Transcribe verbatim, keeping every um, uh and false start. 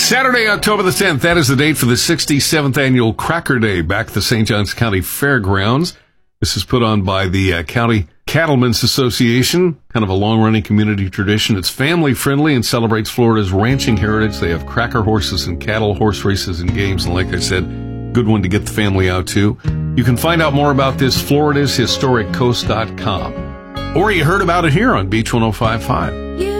Saturday, October the tenth, that is the date for the sixty-seventh Annual Cracker Day back at the Saint Johns County Fairgrounds. This is put on by the uh, County Cattlemen's Association, kind of a long-running community tradition. It's family-friendly and celebrates Florida's ranching heritage. They have cracker horses and cattle, horse races and games, and like I said, good one to get the family out to. You can find out more about this, floridas historic coast dot com. Or you heard about it here on Beach one oh five point five.